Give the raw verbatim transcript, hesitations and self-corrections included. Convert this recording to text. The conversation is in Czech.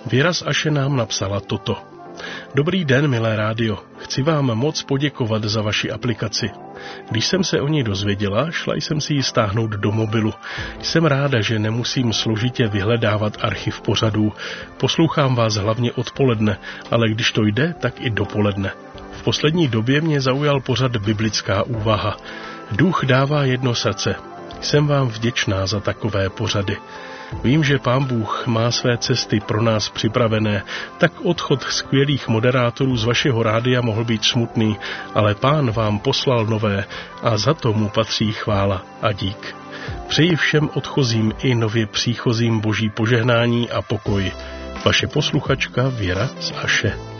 Věra z Aše nám napsala toto. Dobrý den, milé rádio. Chci vám moc poděkovat za vaši aplikaci. Když jsem se o ní dozvěděla, šla jsem si ji stáhnout do mobilu. Jsem ráda, že nemusím složitě vyhledávat archiv pořadů. Poslouchám vás hlavně odpoledne, ale když to jde, tak i dopoledne. V poslední době mě zaujal pořad Biblická úvaha. Duch dává jedno srdce. Jsem vám vděčná za takové pořady. Vím, že Pán Bůh má své cesty pro nás připravené, tak odchod skvělých moderátorů z vašeho rádia mohl být smutný, ale Pán vám poslal nové a za to mu patří chvála a dík. Přeji všem odchozím i nově příchozím boží požehnání a pokoj. Vaše posluchačka Věra z Aše.